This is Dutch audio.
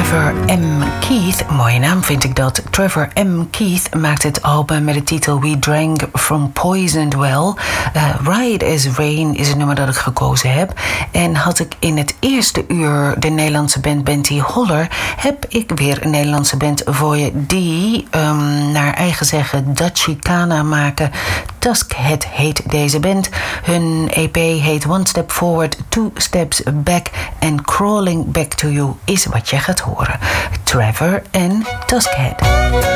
Trevor M. Keith, mooie naam vind ik dat. Trevor M. Keith maakt het album met de titel We Drank From Poisoned Well. Ride as Rain is het nummer dat ik gekozen heb. En had ik in het eerste uur de Nederlandse band Benty Holler, heb ik weer een Nederlandse band voor je die naar eigen zeggen Dutchicana maken. Tuskhead heet deze band. Hun EP heet One Step Forward, Two Steps Back en Crawling Back to You is wat je gaat horen. Trevor en Tuskhead.